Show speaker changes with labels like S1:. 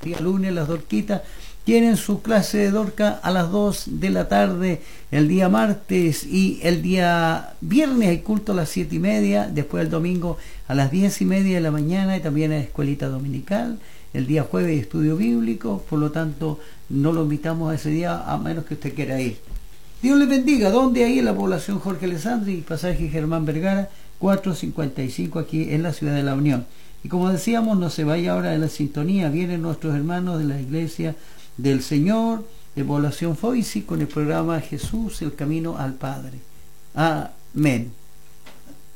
S1: día lunes las Dorquitas tienen su clase de Dorca a las 2 de la tarde, el día martes, y el día viernes hay culto a las 7:30, después el domingo a las 10:30 de la mañana, y también hay escuelita dominical, el día jueves estudio bíblico, por lo tanto no lo invitamos a ese día a menos que usted quiera ir. Dios les bendiga. ¿Dónde? Ahí en la población Jorge Alessandri, pasaje Germán Vergara 455, aquí en la ciudad de La Unión. Y como decíamos, no se vaya ahora de la sintonía, vienen nuestros hermanos de la iglesia del Señor de población Foisi con el programa Jesús, el camino al Padre. Amén.